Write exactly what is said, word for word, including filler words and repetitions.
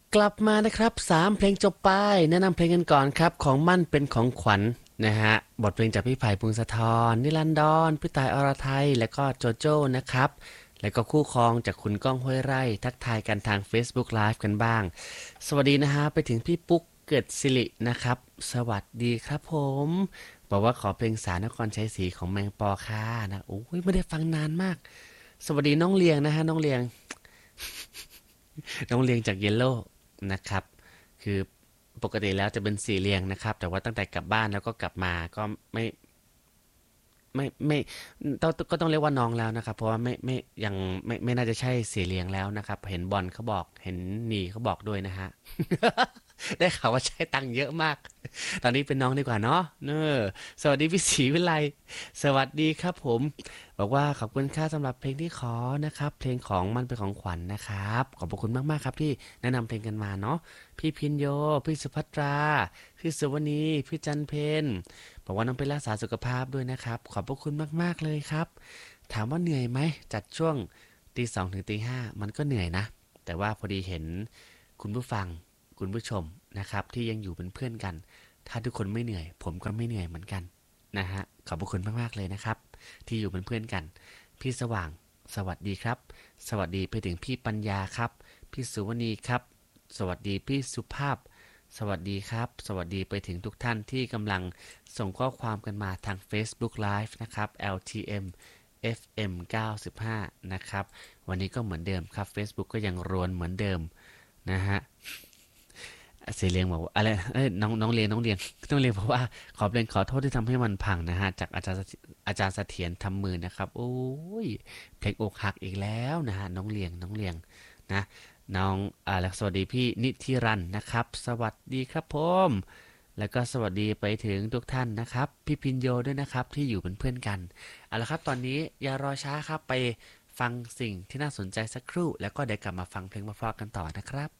กลับมานะครับสามเพลงจบไปแนะนำเพลงกันก่อนครับของมั่นเป็นของขวัญนะฮะบทเพลงจากพี่ไผ่พงศธรนิรันดรพี่ต่ายอรไทยและก็โจโจ้นะครับแล้วก็คู่ครองจากคุณก้องห้วยไร่ทักทายกันทาง Facebook Live กันบ้างสวัสดีนะฮะไปถึงพี่ปุ๊กเกิดสิรินะครับสวัสดีครับผมบอกว่าขอเพลงสารนครชัยศรีของแมงปอค่ะนะโอ้ยไม่ได้ฟังนานมากสวัสดีน้องเลียงนะฮะน้องเลียง น้องเลียงจากเยลโล่นะครับคือปกติแล้วจะเป็นสี่เลียงนะครับแต่ว่าตั้งแต่กลับบ้านแล้วก็กลับมาก็ไม่ไม่ไม่ต้องก็ต้องเรียกว่าน้องแล้วนะครับเพราะว่าไม่ไม่ยังไม่ไม่น่าจะใช่สี่เลียงแล้วนะครับเห็นบอลเขาบอกเห็นหนีเขาบอกด้วยนะฮะได้ข่าวว่าใช้ตังค์เยอะมากตอนนี้เป็นน้องดีกว่าเนาะเนอสวัสดีพี่ศรีวิไลสวัสดีครับผมบอกว่าขอบคุณค่าสำหรับเพลงที่ขอนะครับเพลงของมันเป็นของขวัญนะครับขอบพระคุณมากๆครับที่แนะนำเพลงกันมาเนาะพี่พินโยพี่สุภัตราพี่สุวรรณีพี่จันเพนบอกว่าน้องไปรักษาสุขภาพด้วยนะครับขอบพระคุณมากๆเลยครับถามว่าเหนื่อยไหมจัดช่วงตีสองถึงตีห้ามันก็เหนื่อยนะแต่ว่าพอดีเห็นคุณผู้ฟังคุณผู้ชมนะครับที่ยังอยู่เป็นเพื่อนกันถ้าทุกคนไม่เหนื่อยผมก็ไม่เหนื่อยเหมือนกันนะฮะขอบพระคุณมากๆเลยนะครับที่อยู่เป็นเพื่อนกันพี่สว่างสวัสดีครับสวัสดีไปถึงพี่ปัญญาครับพี่สุวรรณีครับสวัสดีพี่สุภาพสวัสดีครับสวัสดีไปถึงทุกท่านที่กำลังส่งข้อความกันมาทาง Facebook Live นะครับ แอล ที เอ็ม เอฟ เอ็ม เก้าสิบห้านะครับวันนี้ก็เหมือนเดิมครับ Facebook ก็ยังรวนเหมือนเดิมนะฮะ เสียเลียงบอกว่าอะไรเอ้ยน้องน้องเลียงน้องเลียงต้องเลียงเพราะว่าขอเป็นขอโทษที่ทำให้มันพังนะฮะจากอาจารย์อาจารย์เสถียรทำมือนะครับโอ้ยเพลงอกหักอีกแล้วนะฮะน้องเลียงน้องเลียงนะน้องอ่าแล้วสวัสดีพี่นิธิรันนะครับสวัสดีครับผมแล้วก็สวัสดีไปถึงทุกท่านนะครับพี่พินโยด้วยนะครับที่อยู่เป็นเพื่อนกันเอาละครับตอนนี้อย่ารอช้าครับไปฟังสิ่งที่น่าสนใจสักครู่แล้วก็เดี๋ยวกลับมาฟังเพลงเพราะๆกันต่อนะครับ